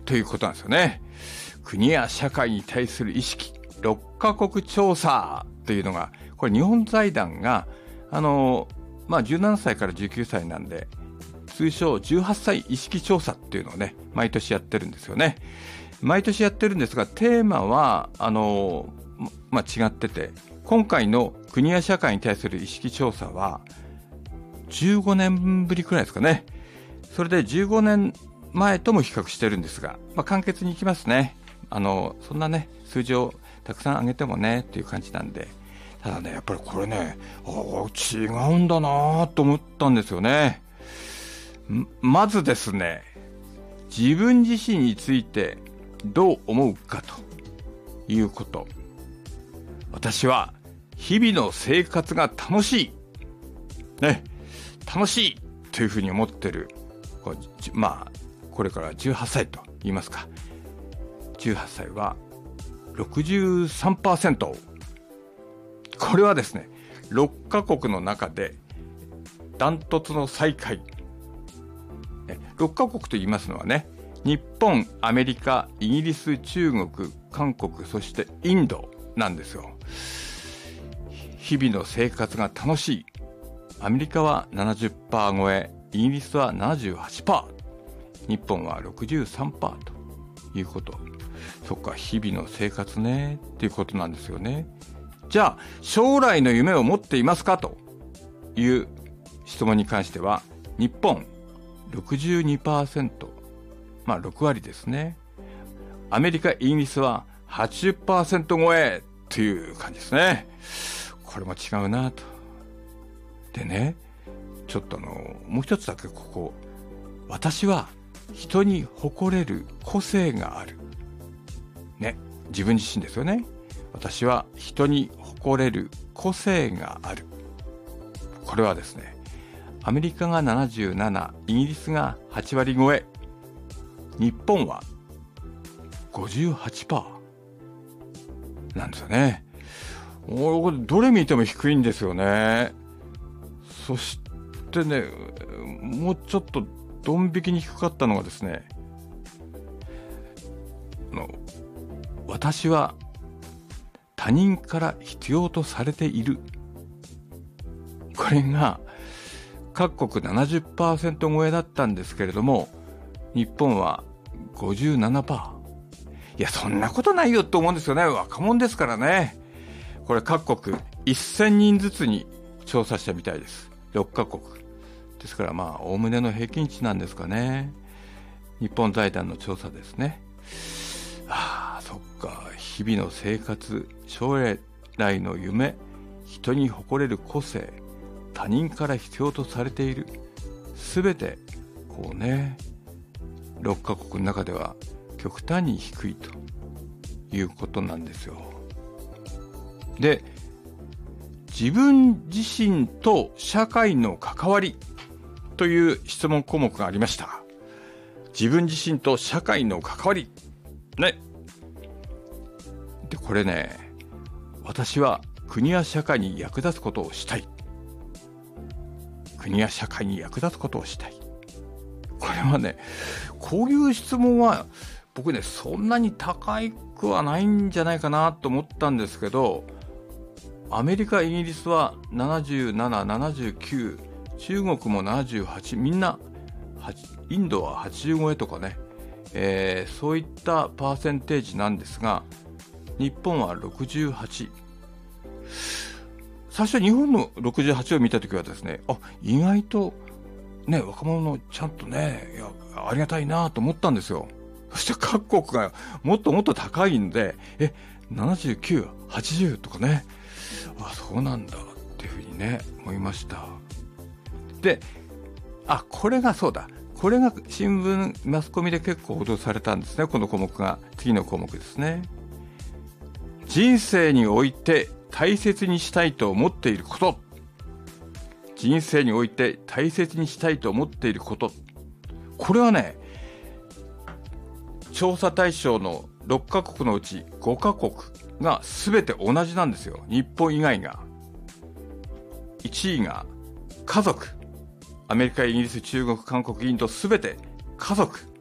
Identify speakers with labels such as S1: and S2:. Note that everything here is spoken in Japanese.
S1: ということなんですよね。国や社会に対する意識、6カ国調査というのが、これ日本財団が、17歳から19歳なんで、通称18歳意識調査っていうのをね、毎年やってるんですよね。毎年やってるんですが、テーマは、違ってて、今回の国や社会に対する意識調査は、15年ぶりくらいですかね。それで15年前とも比較してるんですが、簡潔にいきますね。そんなね、数字をたくさん上げてもね、っていう感じなんで。ただね、やっぱりこれね、違うんだなと思ったんですよね。まずですね、自分自身についてどう思うかということ。私は日々の生活が楽しい。ね、楽しいというふうに思ってる。これから18歳と言いますか。18歳は 63%。これはですね、6カ国の中でダントツの最下位。6カ国と言いますのはね、日本、アメリカ、イギリス、中国、韓国、そしてインドなんですよ。日々の生活が楽しい。アメリカは 70% 超え、イギリスは 78%、日本は 63% ということ。そっか、日々の生活ね、っていうことなんですよね。じゃあ、将来の夢を持っていますかという質問に関しては、日本 62%、6割ですね。アメリカ、イギリスは 80% 超えという感じですね。これも違うなと。でね、ちょっともう一つだけここ。私は人に誇れる個性がある。ね、自分自身ですよね。私は人に誇れる個性がある。これはですね、アメリカが77、イギリスが8割超え、日本は 58% なんですよね。どれ見ても低いんですよね。そしてね、もうちょっとドン引きに低かったのがですね、私は他人から必要とされている。これが各国 70% 超えだったんですけれども、日本は 57%。いや、そんなことないよと思うんですよね。若者ですからね。これ各国1000人ずつに調査したみたいです。6カ国。ですからおおむねの平均値なんですかね。日本財団の調査ですね。そっか。日々の生活、将来の夢、人に誇れる個性、他人から必要とされている。すべて、6カ国の中では極端に低いということなんですよ。で、自分自身と社会の関わりという質問項目がありました。自分自身と社会の関わり。ね。で、これね、私は国や社会に役立つことをしたい。国や社会に役立つことをしたい。これはね、こういう質問は僕ね、そんなに高くはないんじゃないかなと思ったんですけど、アメリカ、イギリスは77、79、中国も78、みんな、インドは80超えとかね、そういったパーセンテージなんですが、日本は68。最初日本の68を見たときはですね、意外とね、若者のちゃんとね、ありがたいなと思ったんですよ。そして各国がもっともっと高いんで、79、80とかね、そうなんだっていうふうにね、思いました。で、これがそうだ。これが新聞、マスコミで結構報道されたんですね。この項目が、次の項目ですね。人生において大切にしたいと思っていること。人生において大切にしたいと思っていること。これはね、調査対象の6カ国のうち5カ国が全て同じなんですよ。日本以外が。1位が家族。アメリカ、イギリス、中国、韓国、インド全て家族。